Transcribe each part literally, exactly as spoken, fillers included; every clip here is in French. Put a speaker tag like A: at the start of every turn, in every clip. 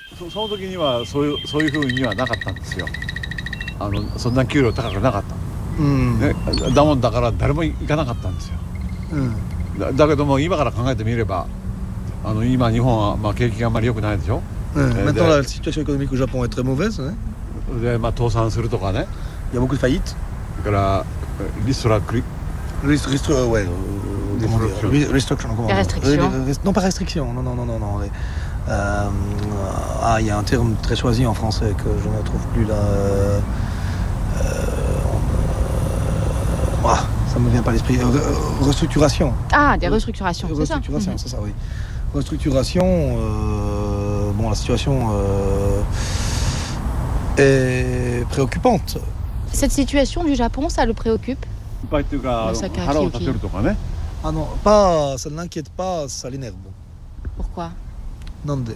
A: そ, その時にはそういうそういう風にはなかったんですよ。あのそんな給料高くなかった、うんね、だもんだから誰も行かなかったんですよ、うん、だ, だけども今から考えてみればあの今日本はまあ景気があんまり良くないでしょ、うん、
B: Maintenant la situation économique au Japon est très mauvaise, hein?
A: でまあ倒産するとかね、
B: Il y a beaucoup de faillites.
A: だからリストラクリ
B: Restructuration, ouais. Restructuration, comment dire? Restriction. Non, pas restriction, non, non, non, non, non. Euh, ah, il y a un terme très choisi en français que je ne trouve plus là. Euh, euh, ah, ça me vient pas à l'esprit. Re, restructuration.
C: Ah, des restructurations, c'est ça.
B: Restructuration, c'est ça, oui. Restructuration. Euh, bon, la situation euh, est préoccupante.
C: Cette situation du Japon, ça le préoccupe?
B: Ah non, pas, ça ne l'inquiète pas, ça l'énerve.
C: Pourquoi?
B: Nande.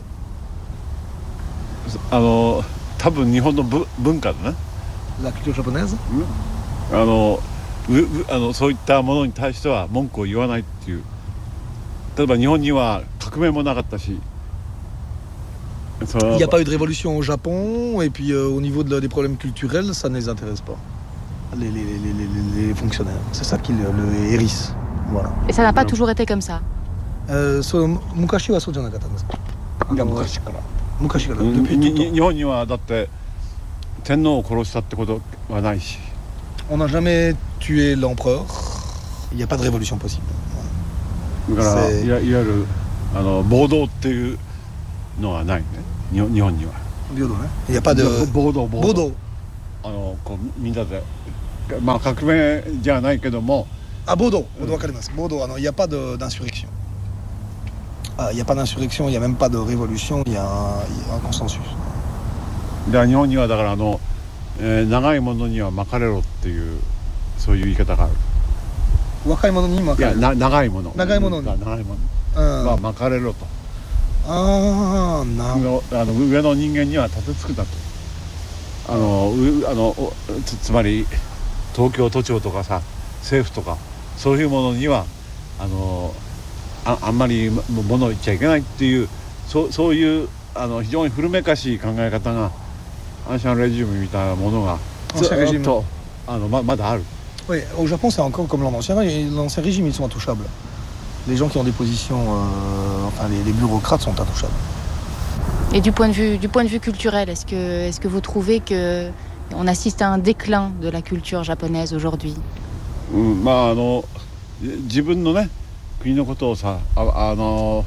A: あの多分日本の文化だね。
B: La culture japonaise?
A: あのあのそういったものに対しては文句を言わないっていう。例えば日本には革命もなかったし。
B: Il n'y a pas eu de révolution au Japon, et puis euh, au niveau de, des problèmes culturels, ça ne les intéresse pas. Les, les, les, les, les fonctionnaires, c'est ça qui le, le hérisse. Voilà.
C: Et ça n'a pas toujours été comme ça?
B: Euh, so, Mukashi wa so janakata desu ka?
A: いや昔から。
B: 昔から。日
A: 本にはだって天皇を殺したってことはないし。
B: On n'a jamais tué l'empereur. Il n'y a pas de révolution possible.
A: だからいわゆるあの暴動っていうのはないね。日本には。
B: 暴動ね。Il n'y a pas de
A: 暴動
B: 暴動。
A: あのこうみんなでまあ革命じゃないけども。
B: あ、暴動。暴動わかります。暴動あのil n'y a pas de d'insurrection. Il n'y a pas d'insurrection, il n'y a même pas de révolution, il y a un, il y a un consensus.
A: で日本にはだからあの、えー、長いものには巻かれろっていうそういう言い方がある。
B: 若いものに巻かれろ。
A: いやな長いもの。
B: 長いものに。
A: 長いものは巻かれろと。
B: ああ、なるほ
A: ど。あの上の人間には立てつくだと。あのあの つ, つまり東京都庁とかさ政府とかそういうものにはあの。あ, あんまり物を言っちゃいけないっていう そ, そういうあの非常に古めかしい考え方がアンシャンレジームみたいなものがずっとあの ま, まだある。
B: Oui, au Japon c'est encore comme l'ancien l'ancien régime, ils sont intouchables. Les gens qui ont des positions, euh, enfin les, les bureaucrates sont intouchables.
C: Et du point de vue du point de vue culturel, est-ce que est-ce que vous trouvez que on assiste à un déclin de la culture japonaise aujourd'hui?
A: うん、まああの自分のね。国のことをさ あ, あの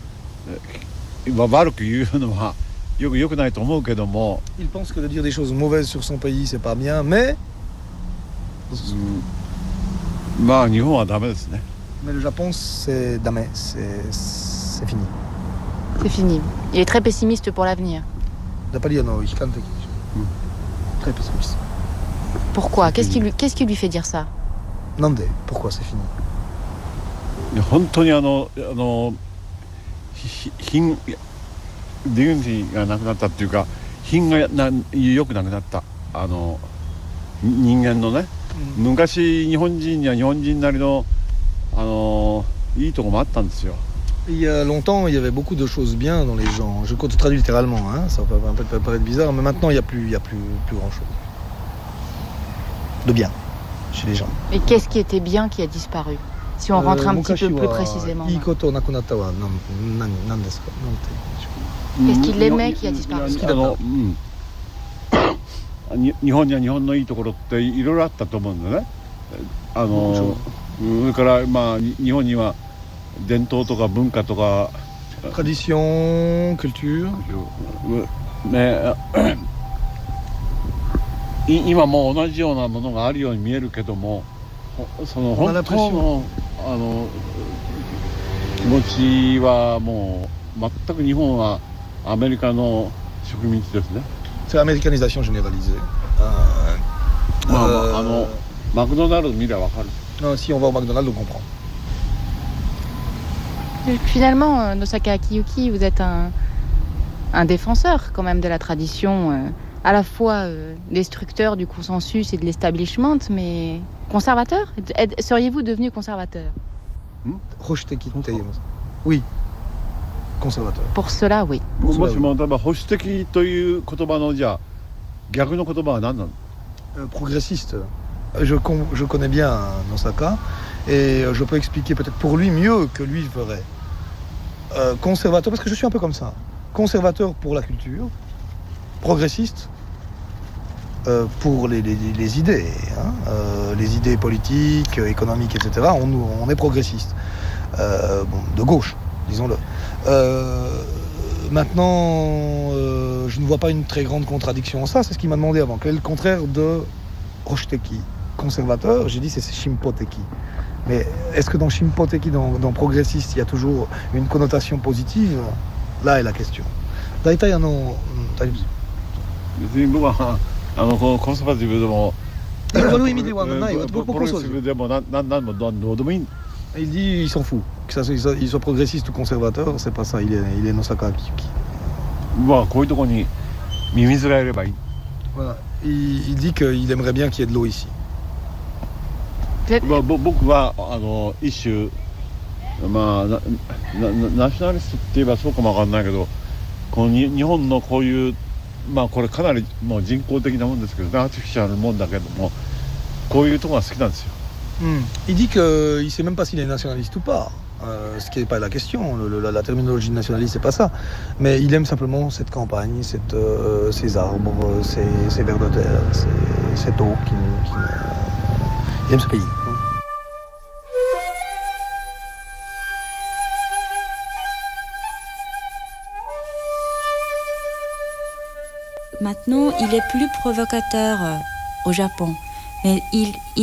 A: 悪く言うのはよくよくないと思うけども
B: Il pense que de dire des choses mauvaises sur son pays c'est pas bien, mais
A: まあ日本はダメですね。
B: Mais le Japon c'est damé, c'est c'est fini.
C: C'est fini. Il est très pessimiste pour l'avenir.
B: Napoléon, très pessimiste.
C: Pourquoi? Qu'est-ce qui lui qu'est-ce qui lui fait dire ça?
B: Nande, pourquoi c'est fini?
A: 本当にあのあの品ディグニティがなくなったっていうか品がな良くなくなったあの人間のね、うん、昔日本人には日本人なりのあのいいとこもあったんですよ。
B: Il y a longtemps, il y avait beaucoup de choses bien dans les gens. Je traduis littéralement, hein, ça peut un peu paraître bizarre, mais maintenant il y a plus, il y a plus, plus grand chose de bien chez les gens.
C: Et qu'est-ce qui était bien qui a disparu? Si on rentre un petit peu plus précisément. Qu'est-ce qu'il aimait qui a disparu?
A: 日本には日本のいいところっていろいろあったと思うんだね。あのそれからまあ日本には伝統とか文化とか
B: tradition, culture
A: ね今も同じようなものがあるように見えるけどもその本当のあの気持ちはもう全く日本はアメリカの植民地ですね。
B: C'est l'américanisation généralisée.
A: Euh, bah, euh, ah non, McDonald's,
B: non, si on va au McDonald's, on comprend.
C: Finalement, Nosaka Akiyuki, vous êtes un, un défenseur quand même de la tradition, euh, à la fois euh, destructeur du consensus et de l'establishment, mais conservateur? Seriez-vous devenu conservateur?
B: hmm? Oui. conservateur.
C: Pour cela, oui.
A: もしも例えば保守的という言葉のじゃあ逆の言葉は何なの？
B: Euh, progressiste. Je, con, je connais bien Nosaka et je peux expliquer peut-être pour lui mieux que lui ferait. Euh, conservateur, parce que je suis un peu comme ça. Conservateur pour la culture, progressiste euh, pour les, les, les idées, hein, euh, les idées politiques, économiques, et cetera. On, on est progressiste. Euh, bon, de gauche, disons-le. Euh, maintenant, euh, je ne vois pas une très grande contradiction en ça. C'est ce qu'il m'a demandé avant. Quel est le contraire de Roshiteki? Conservateur, j'ai dit c'est Shimpoteki. Mais est-ce que dans Shimpoteki, dans, dans progressiste, il y a toujours une connotation positive? Là est la question. Daïtaï, non.
A: 別に僕はあのこのコンサバティブでもプログレッシブでも何何もどうでもいい。
B: Il dit il s'en fout. Que ça, il soit progressiste ou conservateur, c'est pas ça. Il est, il est Nosaka Kiyuki.
A: まあこういうところにミミズがいればいい。
B: Voilà. Il, il dit qu'il aimerait bien qu'il y ait de l'eau ici.
A: まあ僕はあの一種まあななナショナリストって言えばそうかもわかんないけど、このに日本のこういうまあこれかなりもう人工的なもんですけど、アーティフィシャルなもんだけども、こういうところが好きなんですよ。
B: Mm. Il dit qu'il ne sait même pas s'il est nationaliste ou pas, euh, ce qui n'est pas la question, le, le, la, la terminologie de nationaliste, c'est pas ça. Mais il aime simplement cette campagne, cette, euh, ces arbres, ces, ces vers de terre, ces, cette eau. Qui, qui, euh, il aime ce pays.
D: Maintenant, il est plus provocateur au Japon. Mais il,